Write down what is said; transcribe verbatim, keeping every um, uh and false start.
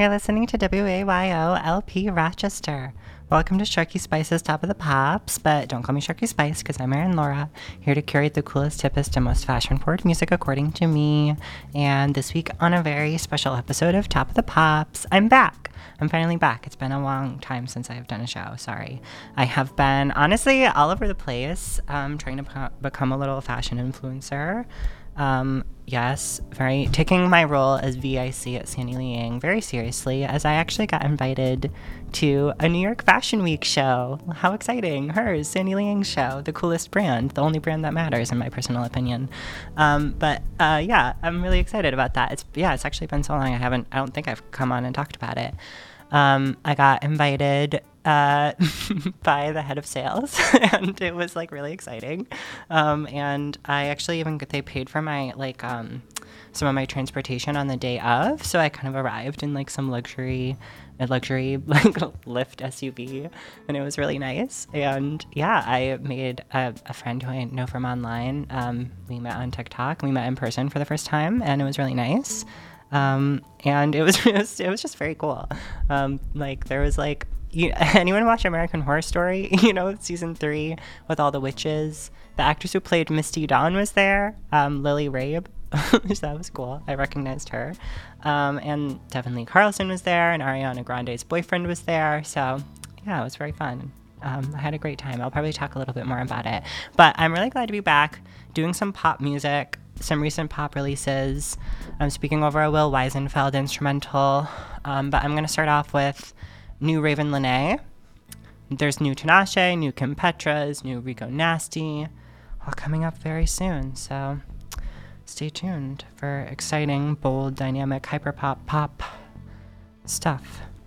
You're listening to W A Y O L P Rochester. Welcome to Sharky Spice's Top of the Pops, but don't call me Sharky Spice because I'm Erin Laura, here to curate the coolest, hippest, and most fashion-forward music according to me. And this week on a very special episode of Top of the Pops, I'm back. I'm finally back. It's been a long time since I've done a show. Sorry. I have been, honestly, all over the place, um, trying to be- become a little fashion influencer. Um, yes, very taking my role as V I C at Sandy Liang very seriously, as I actually got invited to a New York Fashion Week show. How exciting. Hers, Sandy Liang's show, the coolest brand, the only brand that matters in my personal opinion. Um, but, uh, yeah, I'm really excited about that. It's, yeah, it's actually been so long. I haven't, I don't think I've come on and talked about it. Um, I got invited uh, by the head of sales, and it was like really exciting. Um, and I actually even they paid for my like um, some of my transportation on the day of, so I kind of arrived in like some luxury, a luxury like Lyft S U V, and it was really nice. And yeah, I made a, a friend who I know from online. Um, we met on TikTok. We met in person for the first time, and it was really nice. Um, and it was, it was, it was just very cool. Um, like there was like, you, anyone watch American Horror Story, you know, season three with all the witches, the actress who played Misty Dawn was there, um, Lily Rabe, so that was cool. I recognized her. Um, and Devin Lee Carlson was there, and Ariana Grande's boyfriend was there. So yeah, it was very fun. Um, I had a great time. I'll probably talk a little bit more about it, but I'm really glad to be back doing some pop music. Some recent pop releases. I'm speaking over a Will Weisenfeld instrumental, um, but I'm going to start off with new Raven Lenae. There's new Tinashe, new Kim Petras, new Rico Nasty, all coming up very soon. So stay tuned for exciting, bold, dynamic, hyperpop pop stuff.